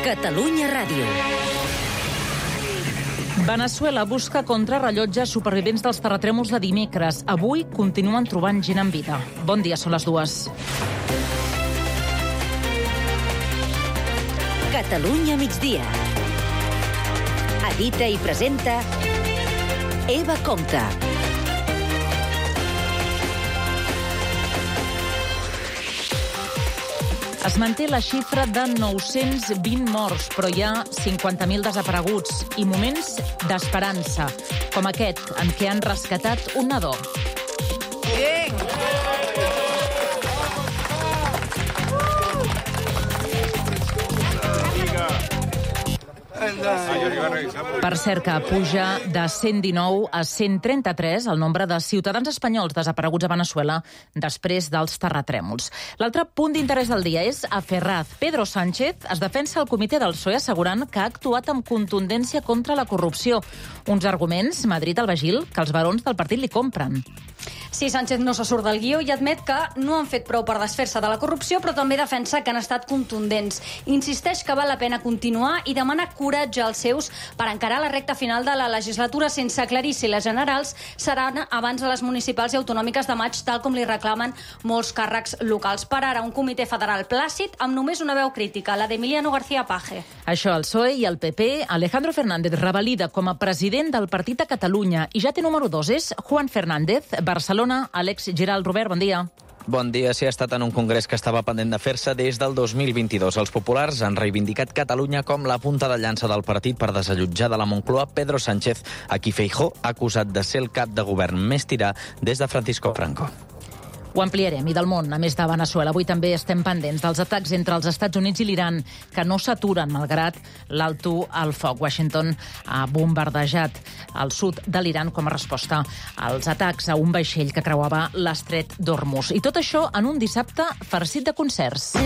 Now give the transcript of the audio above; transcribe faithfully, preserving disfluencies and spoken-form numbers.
Catalunya Ràdio. Veneçuela busca contrarrellotge supervivents dels terratrèmols de dimecres. Avui continuen trobant gent en vida. Bon dia, són les dues. Catalunya migdia. Edita i presenta Eva Compte. Es manté la xifra de nou-cents vint morts, però hi ha cinquanta mil desapareguts i moments d'esperança, com aquest, en què han rescatat un nadó. Bien. Per cert, que puja de cent dinou a cent trenta-tres el nombre de ciutadans espanyols desapareguts a Veneçuela després dels terratrèmols. L'altre punt d'interès del dia és a Ferraz. Pedro Sánchez es defensa al comitè del P S O E assegurant que ha actuat amb contundència contra la corrupció. Uns arguments, Madrid al Bagil, que els barons del partit li compren. Sí, Sánchez no se surt del guió i admet que no han fet prou per desfer-se de la corrupció, però també defensa que han estat contundents. Insisteix que val la pena continuar i demana coratge als seus per encarar la recta final de la legislatura sense aclarir si les generals seran abans de les municipals i autonòmiques de maig, tal com li reclamen molts càrrecs locals. Per ara, un comitè federal plàcid amb només una veu crítica, la d'Emiliano García Paje. Això, el P S O E i el P P, Alejandro Fernández revalida com a president del partit a Catalunya i ja té número dos, és Juan Fernández, Barcelona. Àlex Giral. Robert, bon dia. Bon dia. Sí, ha estat en un congrés que estava pendent de fer-se des del dos mil vint-i-dos. Els populars han reivindicat Catalunya com la punta de llança del partit per desallotjar de la Moncloa Pedro Sánchez, a qui Feijóo ha acusat de ser el cap de govern més tirà des de Francisco Franco. Ho ampliarem. I del món, a més de Veneçuela, avui també estem pendents dels atacs entre els Estats Units i l'Iran, que no s'aturen malgrat l'alto al foc. Washington ha bombardejat el sud de l'Iran com a resposta als atacs a un vaixell que creuava l'estret d'Hormuz. I tot això en un dissabte farcit de concerts.